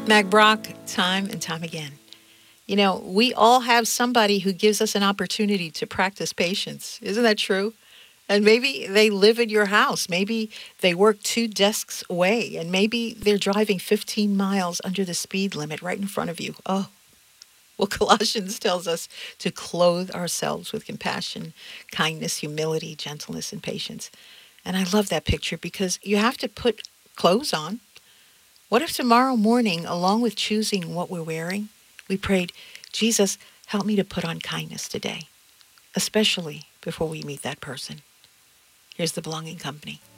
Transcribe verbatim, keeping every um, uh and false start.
Mac Brock, time and time again. You know, we all have somebody who gives us an opportunity to practice patience. Isn't that true? And maybe they live in your house. Maybe they work two desks away. And maybe they're driving fifteen miles under the speed limit right in front of you. Oh, well, Colossians tells us to clothe ourselves with compassion, kindness, humility, gentleness, and patience. And I love that picture because you have to put clothes on. What if tomorrow morning, along with choosing what we're wearing, we prayed, Jesus, help me to put on kindness today, especially before we meet that person. Here's the Belonging Company.